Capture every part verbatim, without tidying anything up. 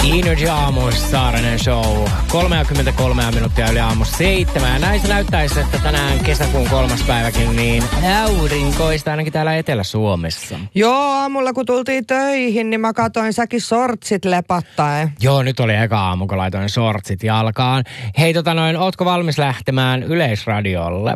Energy aamuissa Saarinen show. kolmekymmentäkolme minuuttia yli aamu seitsemän. Ja näin se näyttäisi, että tänään kesäkuun kolmas päiväkin niin aurinkoista ainakin täällä Etelä-Suomessa. Joo, aamulla kun tultiin töihin, niin mä katoin säkin sortsit lepattaen. Joo, nyt oli eka aamu, kun laitoin sortsit jalkaan. Hei, tota noin, ootko valmis lähtemään Yleisradiolle?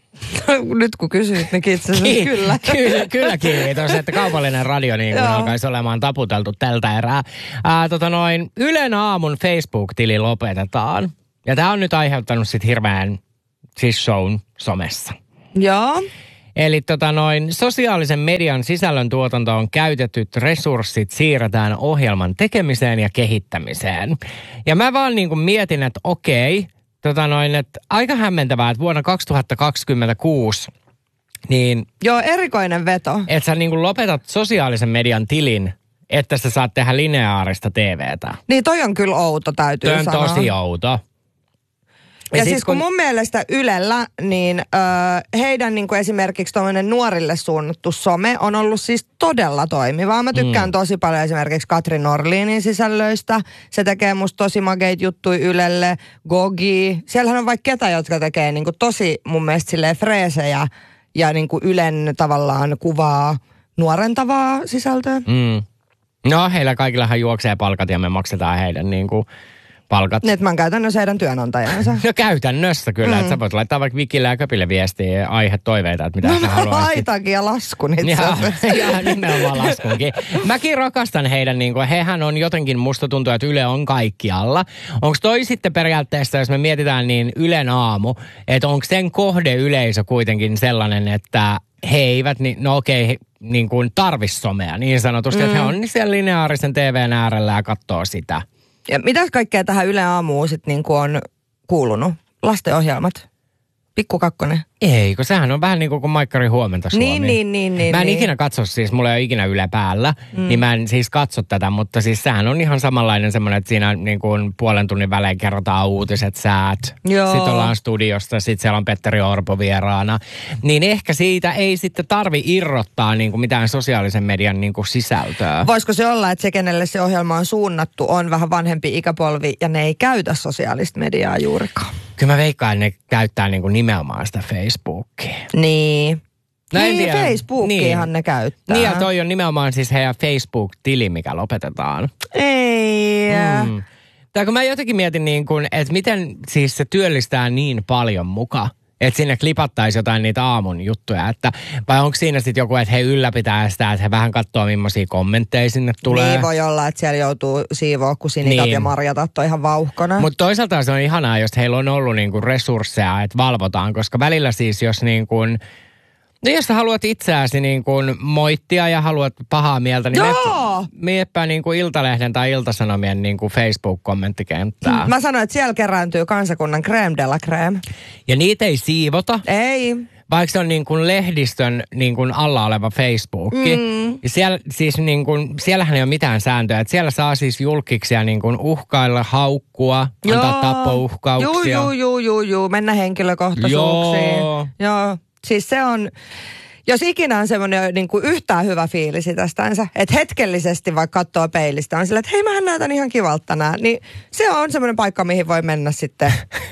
Nyt kun kysyit, niin itse asiassa Ki- kyllä. Kyllä, kyllä kiitos, että kaupallinen radio niin kuin alkaisi olemaan taputeltu tältä erää. Ää, tota noin, Ylen aamun Facebook-tili lopetetaan. Ja tämä on nyt aiheuttanut sit hirveän siis shown somessa. Joo. Eli tota noin, sosiaalisen median sisällön tuotantoon käytetyt resurssit siirretään ohjelman tekemiseen ja kehittämiseen. Ja mä vaan niin kuin mietin, että okei, Tota noin, että aika hämmentävää, että vuonna kaksituhattakaksikymmentäkuusi, niin... Joo, erikoinen veto. Että sä niin kuin lopetat sosiaalisen median tilin, että sä saat tehdä lineaarista T V:tä. Niin toi on kyllä outo, täytyy Toi on sanoa. tosi outo. Ja, ja siis kun mun mielestä Ylellä, niin ö, heidän niin kuin esimerkiksi tommoinen nuorille suunnattu some on ollut siis todella toimivaa. Mä tykkään mm. tosi paljon esimerkiksi Katri Norliinin sisällöistä. Se tekee musta tosi makeit juttuja Ylelle, Gogi. Siellähän on vaikka ketä, jotka tekee niin kuin tosi mun mielestä silleen freesejä ja niin kuin Ylen tavallaan kuvaa nuorentavaa sisältöä. Mm. No heillä kaikillahan juoksee palkat ja me maksetaan heidän niin kuin palkat. Nyt mä oon käytännössä heidän työnantajansa. No käytännössä kyllä, mm. että sä voit laittaa vaikka Vikille ja Köpille viestiä aihe toiveita, että mitä no, sä haluaisit. Laitankin ja laskun itse asiassa. Ja nimenomaan laskunkin. Mäkin rakastan heidän, niin kuin, hehän on jotenkin, musta tuntuu, että Yle on kaikkialla. Onko toi sitten periaatteessa, jos me mietitään niin Ylen aamu, että onko sen kohdeyleisö kuitenkin sellainen, että he eivät, niin, no okei, niin kuin tarvis somea niin sanotusti, mm. että he on siellä lineaarisen T V:n äärellä ja katsoo sitä. Ja mitäs kaikkea tähän Yle aamuun sitten niinku on kuulunut? Lastenohjelmat? Pikku kakkonen? Ei, kun sehän on vähän niin kuin Maikkari huomenta Suomi. Niin, niin, niin. niin mä en niin. ikinä katso siis, mulla ei ole ikinä Yle päällä, mm. niin mä en siis katso tätä, mutta siis sehän on ihan samanlainen semmoinen, että siinä niin kuin puolen tunnin välein kerrotaan uutiset, säät. Joo. Sitten ollaan studiosta, sitten siellä on Petteri Orpo vieraana. Niin ehkä siitä ei sitten tarvi irrottaa niin kuin mitään sosiaalisen median niin kuin sisältöä. Voisiko se olla, että se, kenelle se ohjelma on suunnattu, on vähän vanhempi ikäpolvi ja ne ei käytä sosiaalista mediaa juurikaan? Kyllä mä veikkaan, että ne käyttää niin kuin nimenomaan sitä Facebookia. Niin. No niin, Facebookiahan niin. ne käyttää. Niin, ja toi on nimenomaan siis heidän Facebook-tili, mikä lopetetaan. Ei. Mm. Tai kun mä jotenkin mietin niin kuin, että miten siis se työllistää niin paljon muka, että sinne klipattaisi jotain niitä aamun juttuja, että vai onko siinä sitten joku, että he ylläpitää sitä, että he vähän katsoo, millaisia kommentteja sinne tulee. Niin voi olla, että siellä joutuu siivoa, kun sinikat niin. ja marjatat on ihan vauhkona. Mutta toisaalta se on ihanaa, jos heillä on ollut niinku resursseja, että valvotaan, koska välillä siis jos niin kuin, no jos sä haluat itseäsi niin kuin moittia ja haluat pahaa mieltä, niin mieppää niin kuin Iltalehden tai Iltasanomien niin kuin Facebook-kommenttikenttää. Hmm, mä sanoin, että siellä kerääntyy kansakunnan crème de la crème. Ja niitä ei siivota. Ei. Vaikka se on niin kuin lehdistön niin kuin alla oleva Facebookki. Mm. Ja siellä, siis niin kuin, siellähän ei ole mitään sääntöjä. Että siellä saa siis julkiksia niin kuin uhkailla, haukkua, joo. antaa tappouhkauksia. Juu, juu, juu, juu, juu. Mennä henkilökohtaisuuksiin. Joo. Joo. Siis se on, jos ikinä on semmoinen niin kuin yhtään hyvä fiilisi tästänsä, että hetkellisesti vaikka katsoo peilistä, on sillä, että hei mähän näytän ihan kivalta tänään, niin se on semmoinen paikka, mihin voi mennä sitten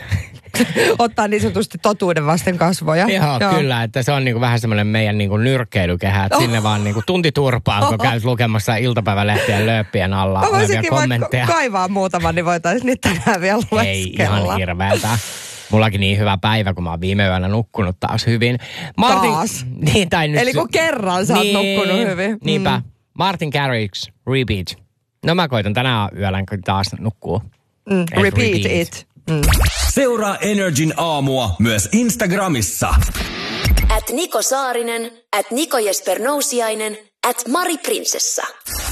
ottaa niin sanotusti totuuden vasten kasvoja. Joo, Joo. kyllä, että se on niinku vähän semmoinen meidän niinku nyrkkeilykehä, että oh. sinne vaan niinku tunti turpaan, kun oh. käyt lukemassa iltapäivälehtien lööppien alla mä olevia kommentteja. Vaikka kaivaa muutaman, niin voitaisiin niitä tänään vielä lueskella. Ei ihan hirveältä. Mullakin niin hyvä päivä, kun mä oon viime yönä nukkunut taas hyvin. Martin, taas? Niin, tai nyt, eli kun kerran sä oot niin, nukkunut hyvin. Niinpä. Mm. Martin Garrix, Repeat. No mä koitan tänään yöllä taas nukkuu. Mm, repeat, repeat it. Mm. Seuraa Energin aamua myös Instagramissa. At Niko Saarinen, at Niko Jesper Nousiainen, at Mari Prinsessa.